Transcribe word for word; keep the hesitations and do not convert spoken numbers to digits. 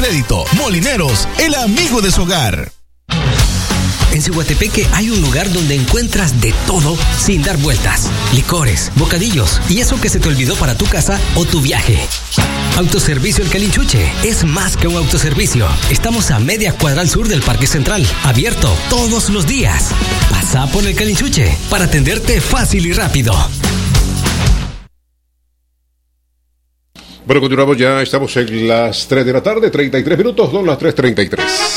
crédito. Molineros, el amigo de su hogar. En Cihuatepeque hay un lugar donde encuentras de todo sin dar vueltas. Licores, bocadillos y eso que se te olvidó para tu casa o tu viaje. Autoservicio El Calinchuche es más que un autoservicio. Estamos a media cuadra al sur del Parque Central, abierto todos los días. Pasa por El Calinchuche para atenderte fácil y rápido. Bueno, continuamos ya, estamos en las tres de la tarde, treinta y tres minutos, son las tres treinta y tres.